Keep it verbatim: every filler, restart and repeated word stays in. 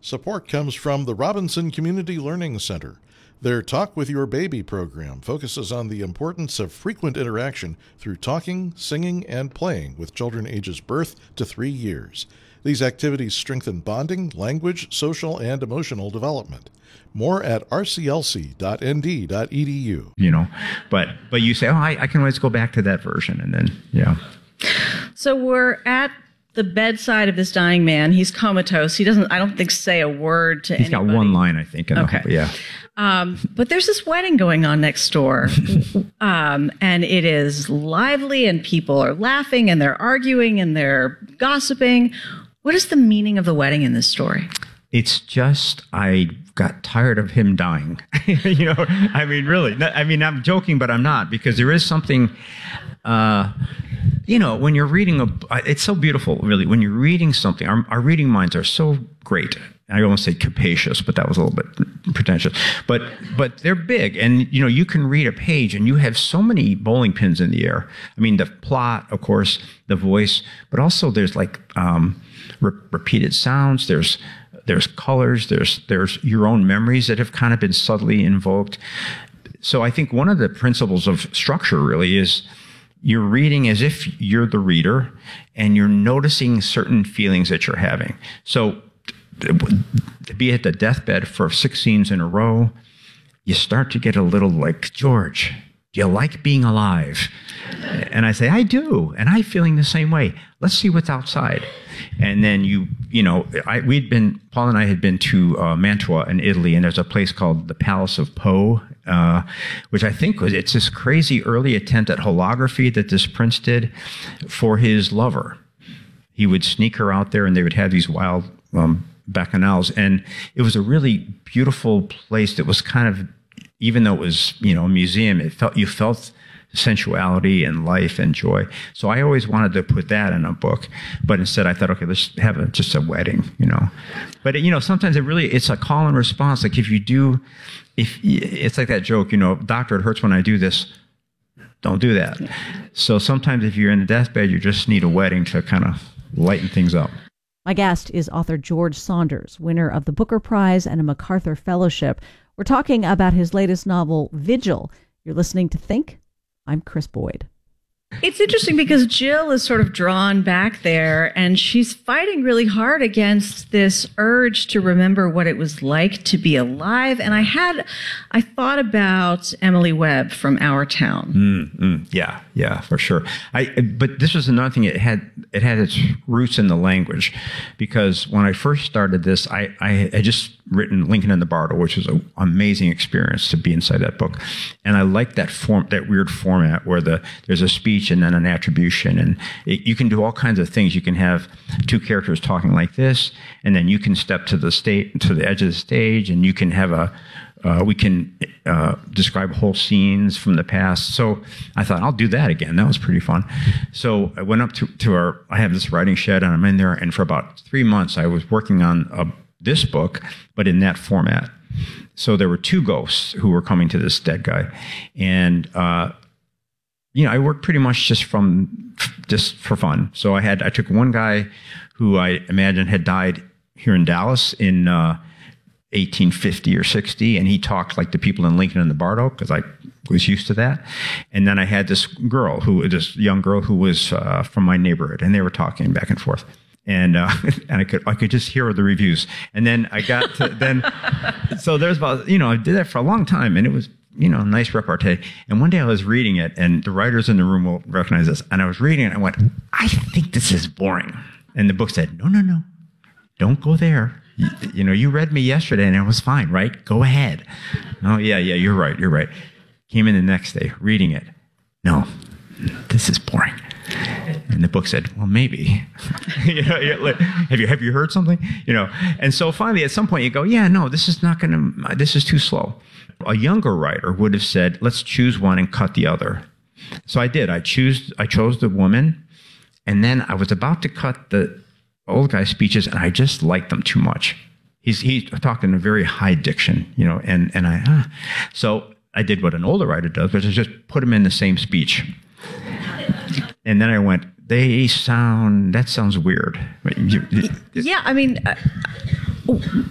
Support comes from the Robinson Community Learning Center. Their Talk with Your Baby program focuses on the importance of frequent interaction through talking, singing, and playing with children ages birth to three years. These activities strengthen bonding, language, social, and emotional development. More at r c l c dot n d dot e d u. You know, but but you say, oh, I, I can always go back to that version, and then yeah. So we're at the bedside of this dying man. He's comatose. He doesn't, I don't think, say a word to He's anybody. got one line, I think. In okay. The, yeah. Um, but there's this wedding going on next door. um, and it is lively, and people are laughing, and they're arguing, and they're gossiping. What is the meaning of the wedding in this story? It's just, I got tired of him dying. you know, I mean, really. I mean, I'm joking, but I'm not, because there is something... Uh, you know, when you're reading a, it's so beautiful, really. When you're reading something, our, our reading minds are so great. I don't want to say capacious, but that was a little bit pretentious. But but they're big, and you know, you can read a page, and you have so many bowling pins in the air. I mean, the plot, of course, the voice, but also there's like um, re- repeated sounds. There's there's colors. There's there's your own memories that have kind of been subtly invoked. So I think one of the principles of structure really is, you're reading as if you're the reader, and you're noticing certain feelings that you're having. So to be at the deathbed for six scenes in a row, you start to get a little like, George, do you like being alive? And I say, I do. And I'm feeling the same way. Let's see what's outside. And then you, you know, I, we'd been, Paul and I had been to uh, Mantua in Italy, and there's a place called the Palace of Poe, uh, which I think was, it's this crazy early attempt at holography that this prince did for his lover. He would sneak her out there, and they would have these wild um, bacchanals. And it was a really beautiful place that was kind of, even though it was, you know, a museum, it felt, you felt sensuality and life and joy. So I always wanted to put that in a book, but instead I thought, okay, let's have a, just a wedding, you know. But you know, sometimes it really, it's a call and response. Like if you do, if it's like that joke, you know, doctor, it hurts when I do this. Don't do that. So sometimes if you're in the deathbed, you just need a wedding to kind of lighten things up. My guest is author George Saunders, winner of the Booker Prize and a MacArthur Fellowship. We're talking about his latest novel, Vigil. You're listening to Think. I'm Chris Boyd. It's interesting because Jill is sort of drawn back there, and she's fighting really hard against this urge to remember what it was like to be alive. And I had, I thought about Emily Webb from Our Town. Mm, mm, yeah, yeah, for sure. I, but this was another thing. It had, it had its roots in the language, because when I first started this, I, I had just written Lincoln in the Bardo, which was an amazing experience to be inside that book. And I liked that form, that weird format where the there's a speech and then an attribution, and it, you can do all kinds of things. You can have two characters talking like this, and then you can step to the state to the edge of the stage, and you can have a uh, we can uh, describe whole scenes from the past. So I thought, I'll do that again. That was pretty fun. So I went up to, to our, I have this writing shed, and I'm in there, and for about three months I was working on a, this book, but in that format. So there were two ghosts who were coming to this dead guy, and uh, you know, I worked pretty much just from just for fun. So I had I took one guy who I imagine had died here in Dallas in uh, eighteen fifty or sixty, and he talked like the people in Lincoln in the Bardo, because I was used to that. And then I had this girl who, this young girl who was uh, from my neighborhood, and they were talking back and forth. And uh, and I could I could just hear the reviews. And then I got to then, so there's about, you know, I did that for a long time, and it was, you know, nice repartee. And one day I was reading it, and the writers in the room will recognize this. And I was reading it, and I went, I think this is boring. And the book said, no, no, no, don't go there. You, you know, you read me yesterday, and it was fine, right? Go ahead. Oh, yeah, yeah, you're right, you're right. Came in the next day, reading it. No, this is boring. And the book said, well, maybe. you know, have you have you heard something? You know, and so finally, at some point, you go, yeah, no, this is not going to. This is too slow. A younger writer would have said, let's choose one and cut the other. So I did. I choose. I chose the woman, and then I was about to cut the old guy's speeches, and I just liked them too much. He's he talked in a very high diction, you know, and and I. Uh, so I did what an older writer does, which is just put them in the same speech. And then I went, they sound, that sounds weird. Yeah, I mean, uh,